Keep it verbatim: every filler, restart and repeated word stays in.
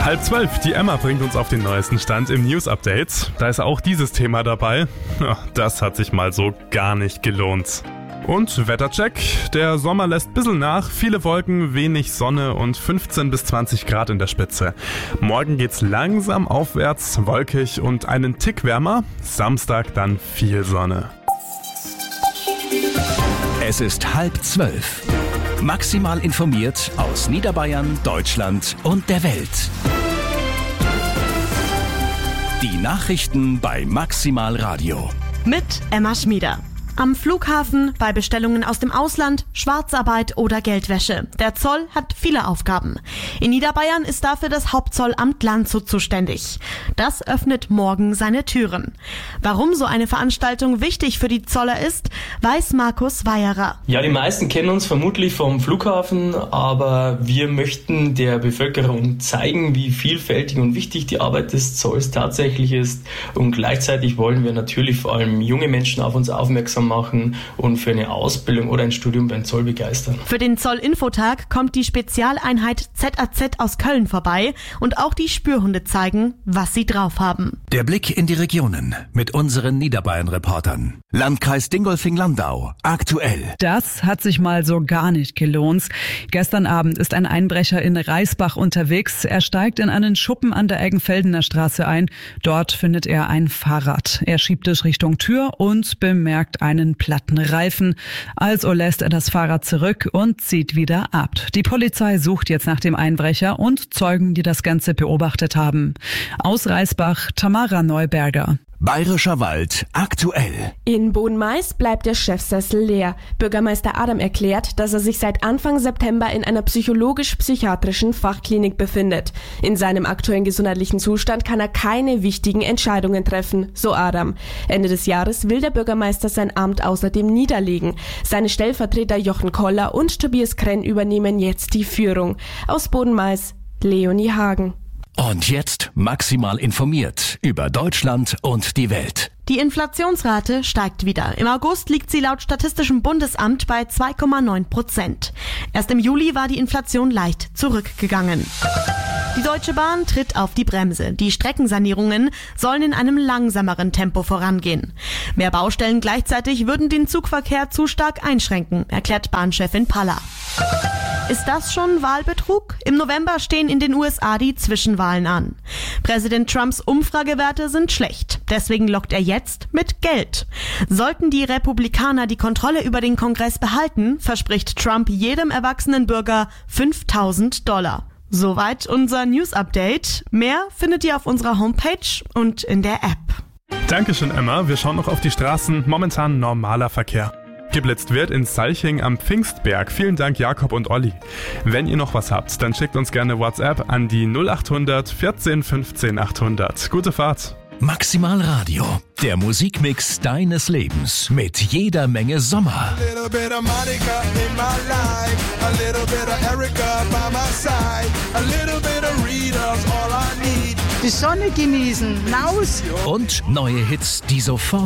Halb zwölf, die Emma bringt uns auf den neuesten Stand im News-Update. Da ist auch dieses Thema dabei. Ja, das hat sich mal so gar nicht gelohnt. Und Wettercheck. Der Sommer lässt bissl nach. Viele Wolken, wenig Sonne und fünfzehn bis zwanzig Grad in der Spitze. Morgen geht's langsam aufwärts, wolkig und einen Tick wärmer. Samstag dann viel Sonne. Es ist halb zwölf. Maximal informiert aus Niederbayern, Deutschland und der Welt. Die Nachrichten bei Maximal Radio. Mit Emma Schmieder. Am Flughafen, bei Bestellungen aus dem Ausland, Schwarzarbeit oder Geldwäsche. Der Zoll hat viele Aufgaben. In Niederbayern ist dafür das Hauptzollamt Landshut zuständig. Das öffnet morgen seine Türen. Warum so eine Veranstaltung wichtig für die Zoller ist, weiß Markus Weyerer. Ja, die meisten kennen uns vermutlich vom Flughafen, aber wir möchten der Bevölkerung zeigen, wie vielfältig und wichtig die Arbeit des Zolls tatsächlich ist. Und gleichzeitig wollen wir natürlich vor allem junge Menschen auf uns aufmerksam machen und für eine Ausbildung oder ein Studium beim Zoll begeistern. Für den Zoll-Infotag kommt die Spezialeinheit Z A Z aus Köln vorbei und auch die Spürhunde zeigen, was sie drauf haben. Der Blick in die Regionen mit unseren Niederbayern-Reportern. Landkreis Dingolfing-Landau, aktuell. Das hat sich mal so gar nicht gelohnt. Gestern Abend ist ein Einbrecher in Reisbach unterwegs. Er steigt in einen Schuppen an der Eggenfeldener Straße ein. Dort findet er ein Fahrrad. Er schiebt es Richtung Tür und bemerkt einen platten Reifen. Also lässt er das Fahrrad zurück und zieht wieder ab. Die Polizei sucht jetzt nach dem Einbrecher und Zeugen, die das Ganze beobachtet haben. Aus Reisbach, Tamara Neuberger. Bayerischer Wald, aktuell. In Bodenmais bleibt der Chefsessel leer. Bürgermeister Adam erklärt, dass er sich seit Anfang September in einer psychologisch-psychiatrischen Fachklinik befindet. In seinem aktuellen gesundheitlichen Zustand kann er keine wichtigen Entscheidungen treffen, so Adam. Ende des Jahres will der Bürgermeister sein Amt außerdem niederlegen. Seine Stellvertreter Jochen Koller und Tobias Krenn übernehmen jetzt die Führung. Aus Bodenmais, Leonie Hagen. Und jetzt maximal informiert über Deutschland und die Welt. Die Inflationsrate steigt wieder. Im August liegt sie laut Statistischem Bundesamt bei zwei Komma neun Prozent. Erst im Juli war die Inflation leicht zurückgegangen. Die Deutsche Bahn tritt auf die Bremse. Die Streckensanierungen sollen in einem langsameren Tempo vorangehen. Mehr Baustellen gleichzeitig würden den Zugverkehr zu stark einschränken, erklärt Bahnchefin Paller. Ist das schon Wahlbetrug? Im November stehen in den U S A die Zwischenwahlen an. Präsident Trumps Umfragewerte sind schlecht. Deswegen lockt er jetzt mit Geld. Sollten die Republikaner die Kontrolle über den Kongress behalten, verspricht Trump jedem erwachsenen Bürger fünftausend Dollar. Soweit unser News-Update. Mehr findet ihr auf unserer Homepage und in der App. Dankeschön, Emma. Wir schauen noch auf die Straßen. Momentan normaler Verkehr. Geblitzt wird in Salching am Pfingstberg. Vielen Dank, Jakob und Olli. Wenn ihr noch was habt, dann schickt uns gerne WhatsApp an die null acht hundert vierzehn fünfzehn achthundert. Gute Fahrt. Maximal Radio, der Musikmix deines Lebens mit jeder Menge Sommer. Die Sonne genießen, raus! Und neue Hits, die sofort